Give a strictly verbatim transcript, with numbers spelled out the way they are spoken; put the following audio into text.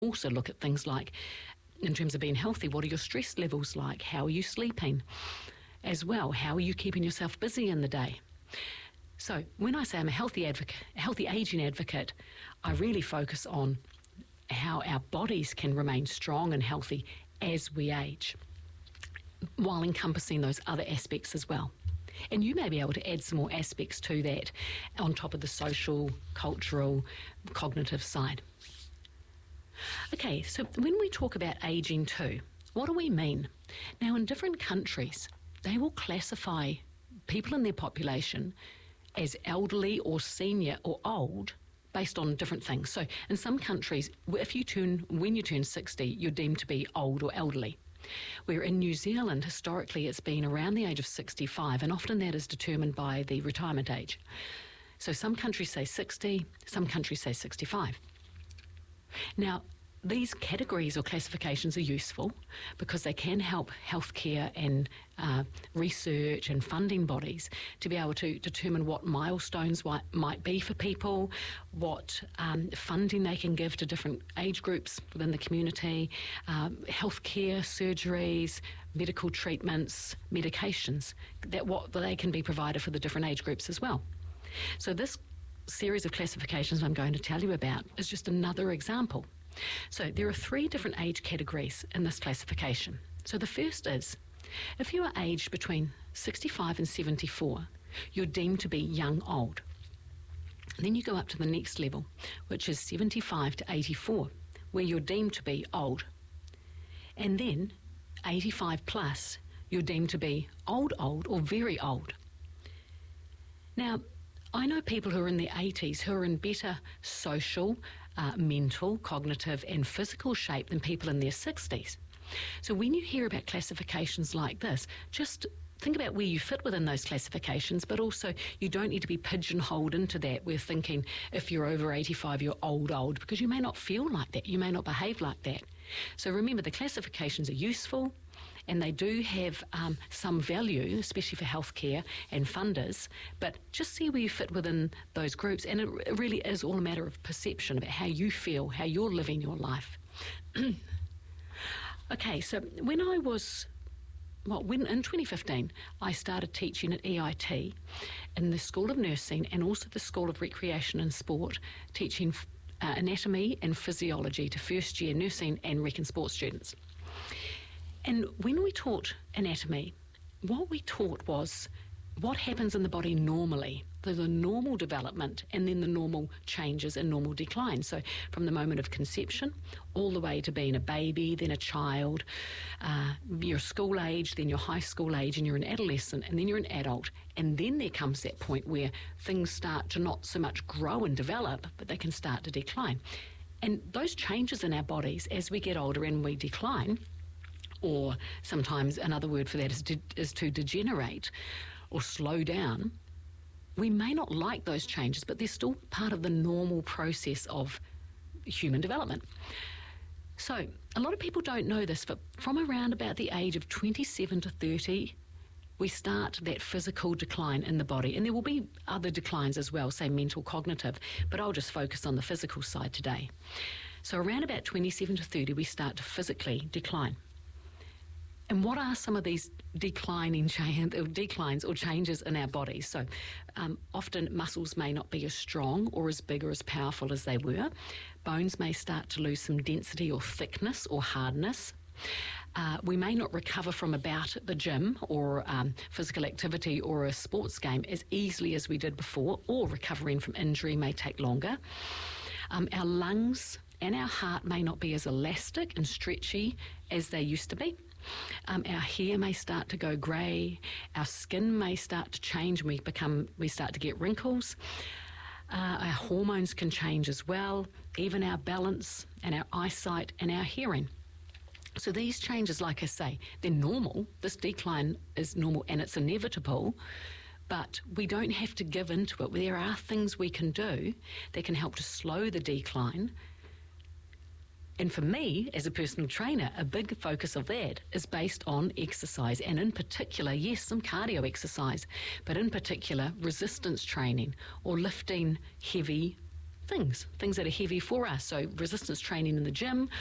also look at things like, in terms of being healthy, what are your stress levels like? How are you sleeping? As well, how are you keeping yourself busy in the day? So when I say I'm a healthy advocate, healthy aging advocate, I really focus on how our bodies can remain strong and healthy as we age, while encompassing those other aspects as well. And you may be able to add some more aspects to that on top of the social, cultural, cognitive side. Okay, so when we talk about ageing too, what do we mean? Now, in different countries, they will classify people in their population as elderly or senior or old based on different things. So in some countries, if you turn, when you turn sixty, you're deemed to be old or elderly. Where in New Zealand, historically, it's been around the age of sixty-five, and often that is determined by the retirement age. So some countries say sixty, some countries say sixty-five. Now, these categories or classifications are useful because they can help healthcare and uh, research and funding bodies to be able to determine what milestones might be for people, what um, funding they can give to different age groups within the community, um, healthcare, surgeries, medical treatments, medications, that what they can be provided for the different age groups as well. So this series of classifications I'm going to tell you about is just another example. So there are three different age categories in this classification. So the first is, if you are aged between sixty-five and seventy-four, you're deemed to be young old. Then you go up to the next level, which is seventy-five to eighty-four, where you're deemed to be old. And then eighty-five plus, you're deemed to be old old or very old. Now, I know people who are in their eighties who are in better social, uh, mental, cognitive and physical shape than people in their sixties. So when you hear about classifications like this, just think about where you fit within those classifications, but also you don't need to be pigeonholed into that. We're thinking if you're over eighty-five, you're old, old, because you may not feel like that. You may not behave like that. So remember, the classifications are useful and they do have um, some value, especially for healthcare and funders, but just see where you fit within those groups. And it really is all a matter of perception about how you feel, how you're living your life. Okay, so when I was Well, when in twenty fifteen, I started teaching at E I T in the School of Nursing and also the School of Recreation and Sport, teaching uh, anatomy and physiology to first-year nursing and rec and sport students. And when we taught anatomy, what we taught was what happens in the body normally, the, the normal development and then the normal changes and normal decline. So from the moment of conception all the way to being a baby, then a child, uh, you're school age, then you're high school age, and you're an adolescent, and then you're an adult. And then there comes that point where things start to not so much grow and develop, but they can start to decline. And those changes in our bodies as we get older and we decline, or sometimes another word for that is, de- is to degenerate or slow down, we may not like those changes, but they're still part of the normal process of human development. So a lot of people don't know this, but from around about the age of twenty-seven to thirty, we start that physical decline in the body. And there will be other declines as well, say mental, cognitive, but I'll just focus on the physical side today. So around about twenty-seven to thirty, we start to physically decline. And what are some of these declining cha- declines or changes in our bodies? So um, often muscles may not be as strong or as big or as powerful as they were. Bones may start to lose some density or thickness or hardness. Uh, we may not recover from a bout at the gym or um, physical activity or a sports game as easily as we did before, or recovering from injury may take longer. Um, our lungs and our heart may not be as elastic and stretchy as they used to be. Um, our hair may start to go grey, our skin may start to change and we become we start to get wrinkles. Uh, our hormones can change as well, even our balance and our eyesight and our hearing. So these changes, like I say, they're normal. This decline is normal and it's inevitable, but we don't have to give into it. There are things we can do that can help to slow the decline. And for me, as a personal trainer, a big focus of that is based on exercise. And in particular, yes, some cardio exercise, but in particular, resistance training or lifting heavy things, things that are heavy for us. So resistance training in the gym,